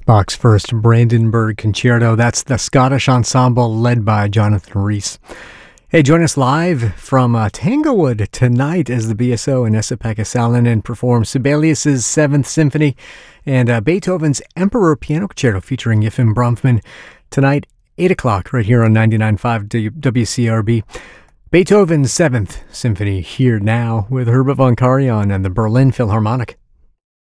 Bach's first Brandenburg Concerto. That's the Scottish ensemble led by Jonathan Rhys. Hey, join us live from Tanglewood tonight as the BSO and Esa-Pekka Salonen perform Sibelius' 7th Symphony and Beethoven's Emperor Piano Concerto featuring Yefim Bronfman tonight, 8 o'clock, right here on 99.5 WCRB. Beethoven's 7th Symphony here now with Herbert von Karajan and the Berlin Philharmonic.